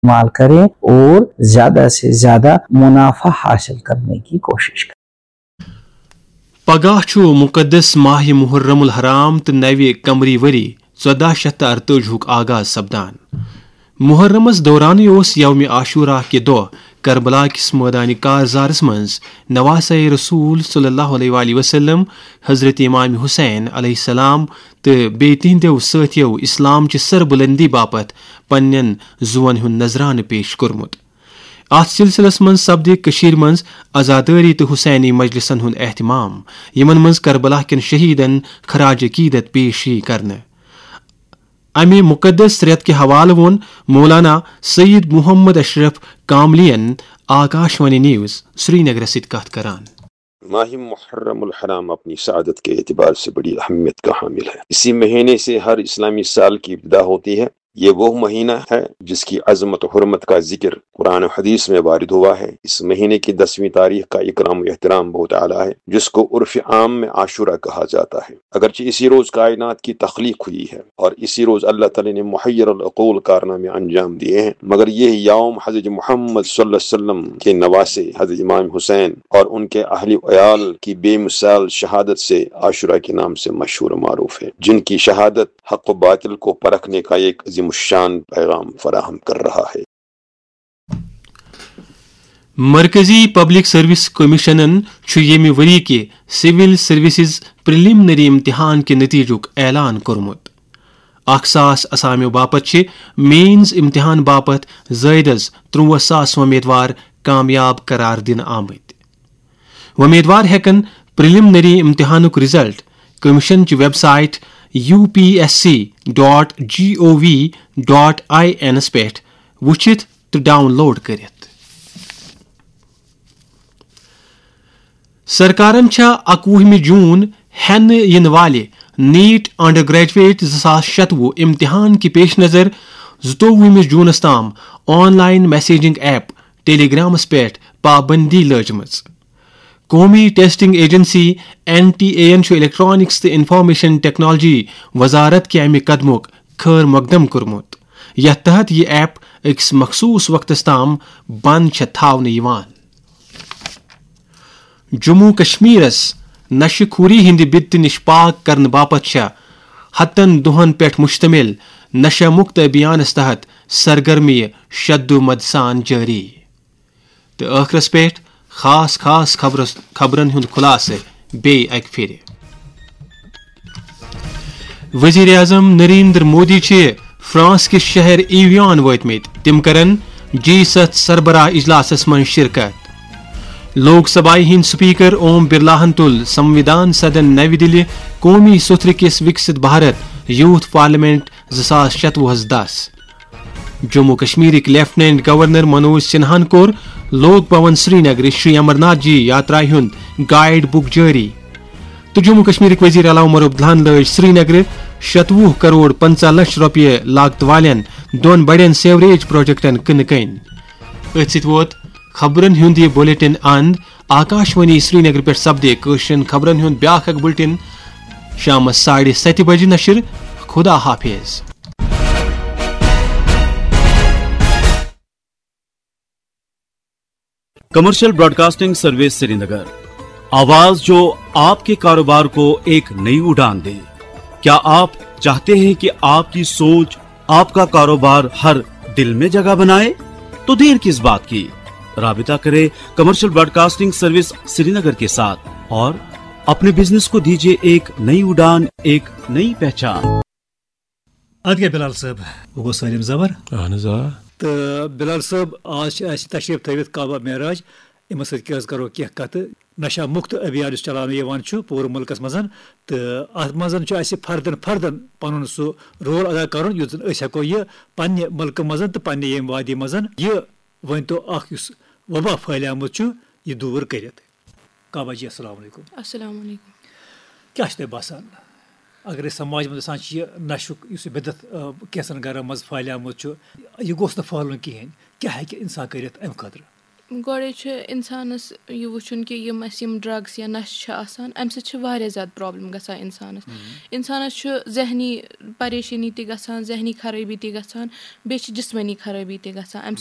استعمال کریں اور زیادہ سے زیادہ منافع حاصل کرنے کی کوشش کریں. پگاہ چھُ مقدس ماہ محرم الحرام تو نوِ قمری وری 1448 آغاز سپدان. محرمس دوران اوس یوم عاشورہ کہ دۄہ کربلا کس میدان کارزارس منز نواسۂ رسول صلی اللہ علیہ وسلم حضرت امام حسین علیہ السلام تو بیٚیہِ تِہنٛدیو سٲتھیو اسلام چہِ سربلندی باپت پننٮ۪ن زُوَن ہُنٛد نذرانہٕ پیش کوٚرمُت. اتھ سلسلس منز سپدِ کٔشیٖرِ منز عزادٲری تہٕ حسینی مجلسن ہُنٛد اہتمام یمن منز کربلا کٮ۪ن شہیدن خراج عقیدت پیش یی کرنہٕ. امہِ مقدس رٮ۪تہٕ کہِ حوالہٕ ووٚن مولانا سعید محمد اشرف کاملیَن آکاشوانی نیوز سری نگرس سۭتۍ کتھ کران. ماہ محرم الحرام اپنی سعادت کے اعتبار سے بڑی اہمیت کا حامل ہے. اسی مہینے سے ہر اسلامی سال کی ابتدا ہوتی ہے. یہ وہ مہینہ ہے جس کی عظمت و حرمت کا ذکر قرآن و حدیث میں وارد ہوا ہے. اس مہینے کی 10ویں تاریخ کا اکرام و احترام بہت اعلیٰ ہے، جس کو عرف عام میں عاشورہ کہا جاتا ہے. اگرچہ اسی روز کائنات کی تخلیق ہوئی ہے اور اسی روز اللہ تعالی نے محیر العقول کارنامے انجام دیے ہیں، مگر یہ یوم حضرت محمد صلی اللہ علیہ وسلم کے نواسے حضرت امام حسین اور ان کے اہل عیال کی بے مثال شہادت سے عاشورہ کے نام سے مشہور و معروف ہے، جن کی شہادت حق و باطل کو پرکھنے کا ایک عظیم الشان پیغام فراہم کر رہا ہے. مرکزی پبلک سروس کمیشنن ییٚمہِ ؤری کہِ سول سروسز پریلمنری امتحان کہِ نتیجُک اعلان کوٚرمُت. 1,000 اسامیو باپت چھِ مینز امتحان باپت زٲیِد از 63,000 وۄمیدوار کامیاب قرار دِنہٕ آمٕتۍ. وۄمیدوار ہٮ۪کن پریلمنری امتحانُک رِزلٹ کمیشن چہِ ویب سائٹ upsc.gov.in پٮ۪ٹھ وٕچھِتھ تہٕ ڈاؤن لوڈ کٔرِتھ. سرکارن چھا 21 جون ہٮ۪نہٕ یِنہٕ والہِ نیٹ انڈر گریجویٹ 2026 امتحان کہِ پیش نظر 24 جونس تام on line messaging app tele grams پٮ۪ٹھ پابندی لٲجمٕژ. قومی ٹیسٹنگ ایجنسی NTA چھُ الیکٹرانکس تہٕ انفارمیشن ٹیکنالوجی وزارت کہِ امہِ قدمُک خٲر مقدم کوٚرمُت، یتھ تحت یہ ایپ أکِس مخصوٗص وقتس تام بند چھےٚ تھاونہٕ یِوان. جموں کشمیرس نشہٕ خوری ہٕنٛدِ بِدتہٕ نِش پاک کرنہٕ باپتھ چھےٚ 100 دۄہن پٮ۪ٹھ مشتمل نشہ مُکت ابھیانس تحت سرگرمی شدومد سان جٲری. تہٕ ٲخرس پٮ۪ٹھ خاص خبرن ہُنٛد خُلاصہٕ بیٚیہِ اکہِ پھِرِ. وزیر اعظم نریندر مودی چھِ فرانس کِس شہر ایویان وٲتمٕتۍ. تِم کرن G7 سربراہ اجلاسس منٛز شرکت. لوک سبھایہ ہٕنٛدۍ سپیکر اوم برلاہن تُل سموِدھان سدن نوِ دِلہِ قومی سُتھرٕ کِس وِکست بھارت یوٗتھ parliament 2026 10. Jammu کشمیرٕکۍ lieutenant governor Manoj سنہاہن کوٚر لوک بھون سری نگر شری امرناتھ جی یاترا ہُنٛد گائیڈ بُک جٲری. تہٕ جموں کشمیرٕکۍ وزیر اعلیٰ عمر عبدالہن لٲج سری نگر 27 کروڑ 50 لچھ رۄپیہِ لاگتہٕ والٮ۪ن 2 بڑٮ۪ن سیوریج پروجیکٹن کٕنہٕ کٔنۍ. أتھۍ سۭتۍ ووت خبرن ہُنٛد یہِ بُلیٹن اند. آکاشوانی سری نگر پٮ۪ٹھ سپدِ کٲشرٮ۪ن خبرن ہُنٛد بیٛاکھ اکھ بُلیٹن شامس 7:30 بجہِ نشر. خدا حافظ. کمرشل براڈ کاسٹنگ سروس سری نگر، آواز جو آپ کے کاروبار کو ایک نئی اڑان دے. کیا آپ چاہتے ہیں کہ آپ کی سوچ آپ کا کاروبار ہر دل میں جگہ بنائے؟ تو دیر کس بات کی، رابطہ کریں کمرشل براڈ کاسٹنگ سروس سری نگر کے ساتھ اور اپنے بزنس کو دیجیے ایک نئی اڑان، ایک نئی پہچان. ادکے بلال صاحب وہ سٲلِم زبر. اہن حظ آ. تہٕ بلال صٲب آز چھِ اَسہِ تشریٖف تھٲوِتھ کعبہ معراج. یِمن سۭتۍ کیٛاہ حظ کرو کینٛہہ کتھٕ. نشہ مُکت ابھیان یُس چلاونہٕ یِوان چھُ پوٗرٕ مُلکس منٛز، تہٕ اتھ منٛز چھُ اَسہِ فردن پنُن سُہ رول ادا کرُن یُتھ زن أسۍ ہٮ۪کو یہِ پننہِ مُلکہٕ منٛز تہٕ پننہِ ییٚمہِ وادی منٛز یہِ ؤنۍتو اکھ یُس وبا پھہلیومُت چھُ یہِ دوٗر کٔرِتھ. کعبہ جی السلام علیکم. السلام علیکم. کیٛاہ چھُ تۄہہِ باسان اگر أسۍ سماج منٛز آسان چھِ یہِ نشُک یُس یہِ بدت کینٛژن گرن منٛز پھہلیومُت چھُ، یہِ گوٚژھ نہٕ پھہلُن کِہیٖنۍ، کیٛاہ ہیٚکہِ اِنسان کٔرِتھ امہِ خٲطرٕ؟ گۄڈے چھُ اِنسانَس یہِ وٕچھُن کہِ یِم اَسہِ یِم ڈرٛگٕس یا نَشہٕ چھِ آسان اَمہِ سۭتۍ چھِ واریاہ زیادٕ پرٛابلِم گژھان اِنسانَس چھُ ذہنی پریشٲنی تہِ گژھان ذہنی خرٲبی تہِ گژھان بیٚیہِ چھِ جِسمٲنی خرٲبی تہِ گژھان